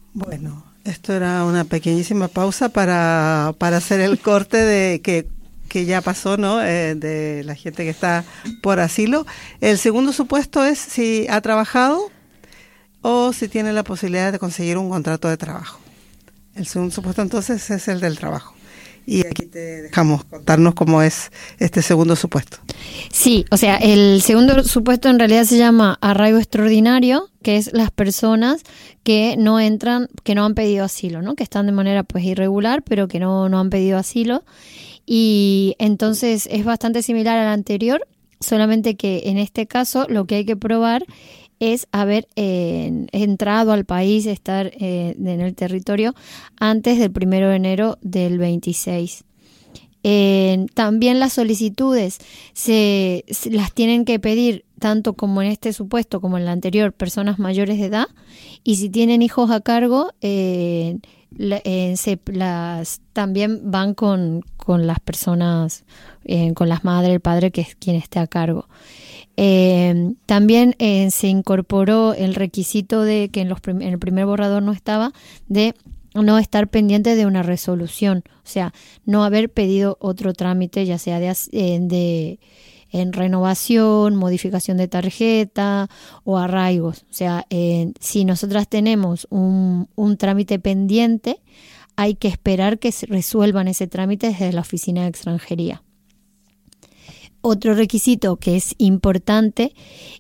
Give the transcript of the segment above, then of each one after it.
Bueno, esto era una pequeñísima pausa para hacer el corte de que ya pasó, ¿no? De la gente que está por asilo. El segundo supuesto es si ha trabajado o si tiene la posibilidad de conseguir un contrato de trabajo. El segundo supuesto entonces es el del trabajo. Y aquí te dejamos contarnos cómo es este segundo supuesto. Sí, o sea, el segundo supuesto en realidad se llama arraigo extraordinario, que es las personas que no entran, que no han pedido asilo, ¿no? Que están de manera pues irregular, pero que no han pedido asilo. Y entonces es bastante similar al anterior, solamente que en este caso lo que hay que probar es haber entrado al país, estar en el territorio antes del 1 de enero del 26. También las solicitudes se las tienen que pedir tanto como en este supuesto como en el anterior personas mayores de edad, y si tienen hijos a cargo también van con las personas, con las madres, el padre, que es quien esté a cargo. También se incorporó el requisito de que en el primer borrador no estaba, de no estar pendiente de una resolución, o sea, no haber pedido otro trámite, ya sea en renovación, modificación de tarjeta o arraigos. O sea, si nosotras tenemos un trámite pendiente, hay que esperar que se resuelvan ese trámite desde la Oficina de Extranjería. Otro requisito que es importante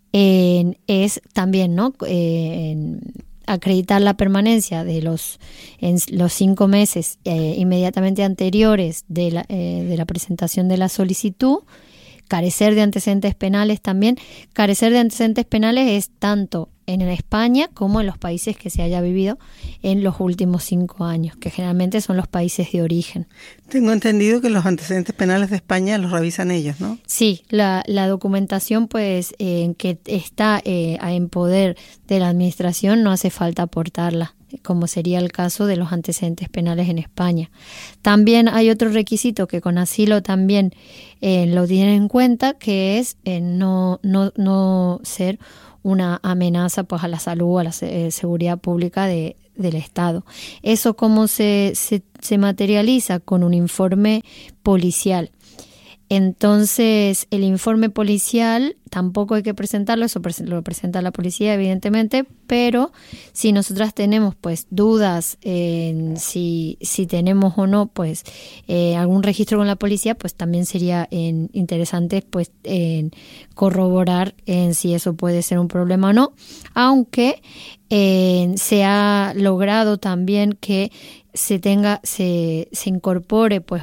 es también, ¿no? Acreditar la permanencia en los 5 meses inmediatamente anteriores de la presentación de la solicitud. Carecer de antecedentes penales también. Carecer de antecedentes penales es tanto en España como en los países que se haya vivido en los últimos 5 años, que generalmente son los países de origen. Tengo entendido que los antecedentes penales de España los revisan ellos, ¿no? Sí, la documentación pues que está en poder de la administración no hace falta aportarla, como sería el caso de los antecedentes penales en España. También hay otro requisito que con asilo también lo tienen en cuenta, que es no ser una amenaza pues a la salud o a la seguridad pública del Estado. Eso cómo se materializa con un informe policial. Entonces, el informe policial tampoco hay que presentarlo, eso lo presenta la policía, evidentemente, pero si nosotras tenemos pues dudas en si tenemos o no pues algún registro con la policía, pues también sería interesante pues corroborar en si eso puede ser un problema o no, aunque se ha logrado también que se incorpore pues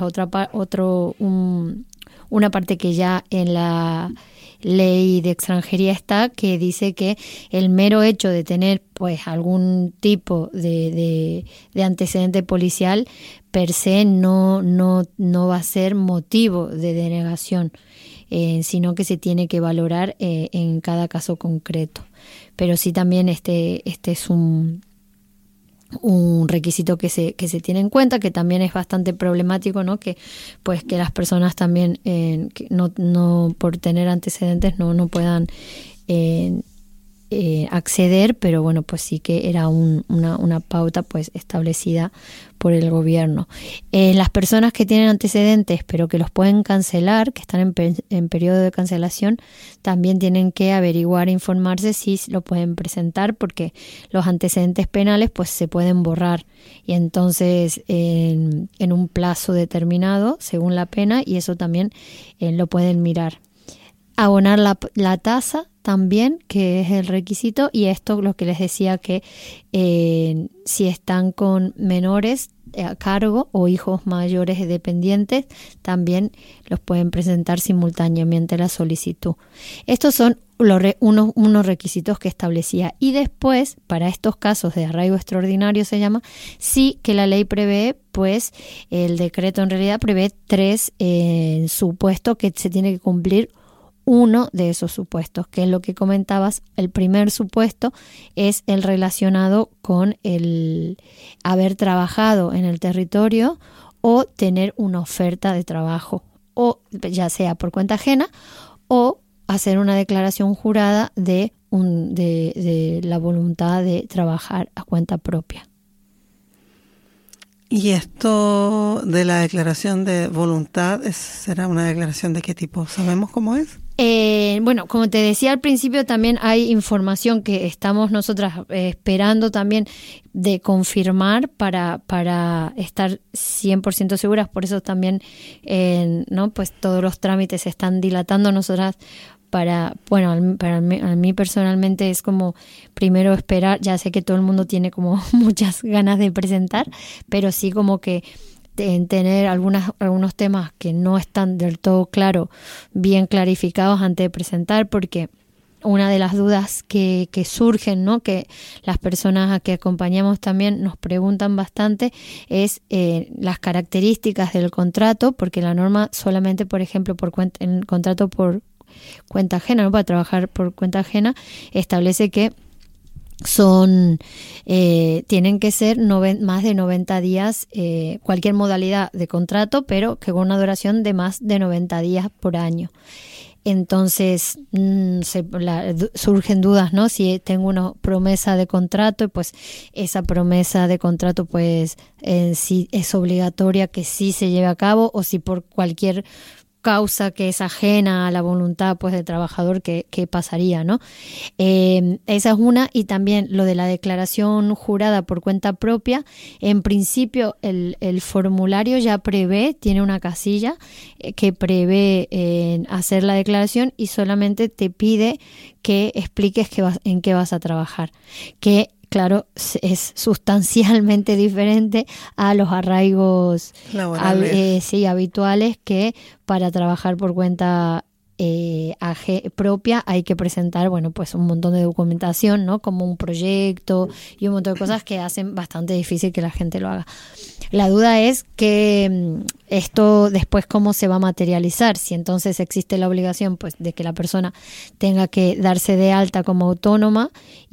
una parte que ya en la ley de extranjería está, que dice que el mero hecho de tener pues algún tipo de antecedente policial per se no va a ser motivo de denegación, sino que se tiene que valorar en cada caso concreto. Pero sí también este es un requisito que se tiene en cuenta, que también es bastante problemático, ¿no? Que las personas también que no por tener antecedentes no puedan acceder, pero bueno, pues sí que era una pauta pues establecida por el gobierno. Las personas que tienen antecedentes pero que los pueden cancelar, que están en periodo de cancelación, también tienen que averiguar e informarse si lo pueden presentar, porque los antecedentes penales pues se pueden borrar, y entonces en un plazo determinado según la pena, y eso también lo pueden mirar. Abonar la tasa también, que es el requisito, y esto lo que les decía, que si están con menores a cargo o hijos mayores dependientes, también los pueden presentar simultáneamente la solicitud. Estos son unos requisitos que establecía. Y después, para estos casos de arraigo extraordinario se llama, sí que la ley prevé, pues el decreto en realidad prevé 3 supuestos que se tiene que cumplir uno de esos supuestos, que es lo que comentabas. El primer supuesto es el relacionado con el haber trabajado en el territorio o tener una oferta de trabajo, o ya sea por cuenta ajena o hacer una declaración jurada de la voluntad de trabajar a cuenta propia. ¿Y esto de la declaración de voluntad será una declaración de qué tipo? ¿Sabemos cómo es? Bueno, como te decía al principio, también hay información que estamos nosotras esperando también de confirmar para estar 100% seguras. Por eso también, ¿no? Pues todos los trámites se están dilatando. Nosotras a mí personalmente es como primero esperar. Ya sé que todo el mundo tiene como muchas ganas de presentar, pero sí como que en tener algunos temas que no están del todo bien clarificados antes de presentar, porque una de las dudas que surgen, ¿no? Que las personas a que acompañamos también nos preguntan bastante, es las características del contrato, porque la norma solamente, por ejemplo, en el contrato por cuenta ajena, ¿no? Para trabajar por cuenta ajena, establece que tienen que ser más de 90 días, cualquier modalidad de contrato, pero que con una duración de más de 90 días por año. Entonces surgen dudas, ¿no? Si tengo una promesa de contrato, pues esa promesa de contrato pues sí es obligatoria que sí se lleve a cabo, o si por cualquier causa que es ajena a la voluntad pues del trabajador, ¿qué pasaría, no? Esa es una. Y también lo de la declaración jurada por cuenta propia. En principio el formulario ya tiene una casilla que prevé hacer la declaración, y solamente te pide que expliques en qué vas a trabajar, que claro, es sustancialmente diferente a los arraigos habituales, que para trabajar por cuenta propia hay que presentar, bueno, pues un montón de documentación, ¿no? Como un proyecto y un montón de cosas que hacen bastante difícil que la gente lo haga. La duda es que esto después cómo se va a materializar, si entonces existe la obligación pues de que la persona tenga que darse de alta como autónoma,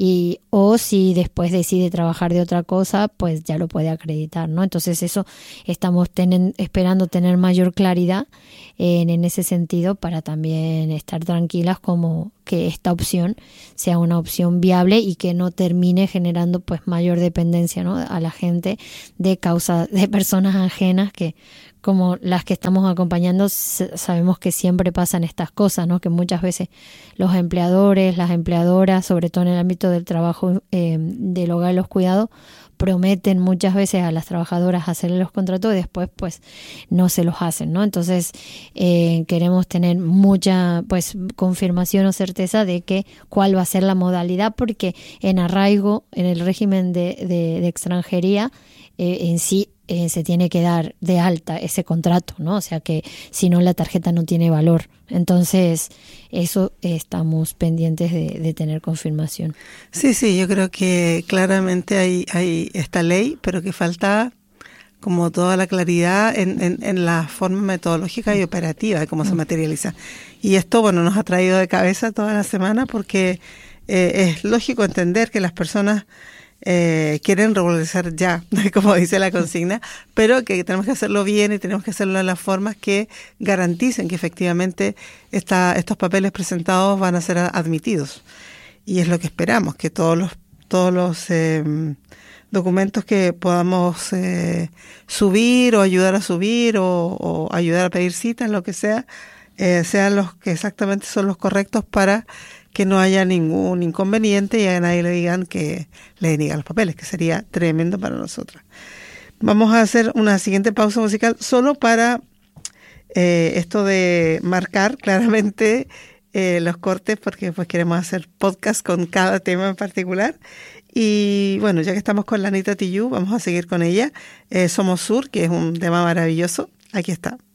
o si después decide trabajar de otra cosa, pues ya lo puede acreditar, ¿no? Entonces eso estamos esperando tener mayor claridad en ese sentido, para también estar tranquilas como que esta opción sea una opción viable y que no termine generando pues mayor dependencia, ¿no? A la gente de personas ajenas, que como las que estamos acompañando sabemos que siempre pasan estas cosas, ¿no? Que muchas veces los empleadores, las empleadoras, sobre todo en el ámbito del trabajo del hogar y los cuidados, prometen muchas veces a las trabajadoras hacerle los contratos y después pues no se los hacen, ¿no? Entonces queremos tener mucha pues confirmación o certeza de que cuál va a ser la modalidad, porque en arraigo, en el régimen de extranjería, en sí se tiene que dar de alta ese contrato, ¿no? O sea que si no, la tarjeta no tiene valor. Entonces, eso estamos pendientes de tener confirmación. Sí, yo creo que claramente hay esta ley, pero que falta como toda la claridad en la forma metodológica y operativa de cómo se materializa. Y esto, bueno, nos ha traído de cabeza toda la semana, porque es lógico entender que las personas quieren regularizar ya, como dice la consigna, pero que tenemos que hacerlo bien y tenemos que hacerlo en las formas que garanticen que efectivamente estos papeles presentados van a ser admitidos. Y es lo que esperamos, que todos los documentos que podamos subir o ayudar a subir o ayudar a pedir citas, lo que sea, sean los que exactamente son los correctos, para que no haya ningún inconveniente y a nadie le digan que le deniegan los papeles, que sería tremendo para nosotras. Vamos a hacer una siguiente pausa musical solo para esto de marcar claramente los cortes, porque pues queremos hacer podcast con cada tema en particular. Y bueno, ya que estamos con la Anita Tijoux, vamos a seguir con ella. Somos Sur, que es un tema maravilloso. Aquí está.